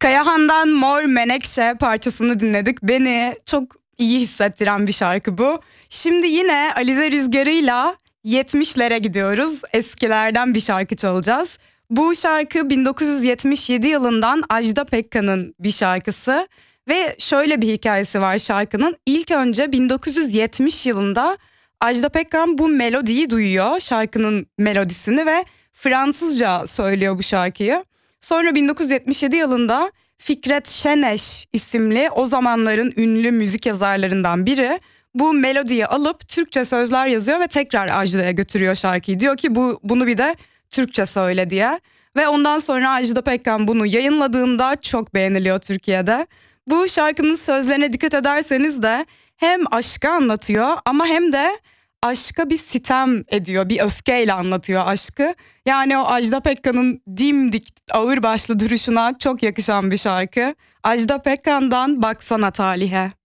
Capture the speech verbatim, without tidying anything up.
Kayahan'dan Mor Menekşe parçasını dinledik. Beni çok iyi hissettiren bir şarkı bu. Şimdi yine Alize Rüzgarı'yla yetmişlere gidiyoruz. Eskilerden bir şarkı çalacağız. Bu şarkı bin dokuz yüz yetmiş yedi yılından Ajda Pekkan'ın bir şarkısı. Ve şöyle bir hikayesi var şarkının. İlk önce bin dokuz yüz yetmiş yılında Ajda Pekkan bu melodiyi duyuyor. Şarkının melodisini ve Fransızca söylüyor bu şarkıyı. Sonra bin dokuz yüz yetmiş yedi yılında Fikret Şeneş isimli o zamanların ünlü müzik yazarlarından biri bu melodiyi alıp Türkçe sözler yazıyor ve tekrar Ajda'ya götürüyor şarkıyı. Diyor ki bu bunu bir de Türkçe söyle diye. Ve ondan sonra Ajda Pekkan bunu yayınladığında çok beğeniliyor Türkiye'de. Bu şarkının sözlerine dikkat ederseniz de hem aşkı anlatıyor ama hem de aşka bir sitem ediyor, bir öfkeyle anlatıyor aşkı. Yani o Ajda Pekkan'ın dimdik ağırbaşlı duruşuna çok yakışan bir şarkı. Ajda Pekkan'dan Baksana Talihe.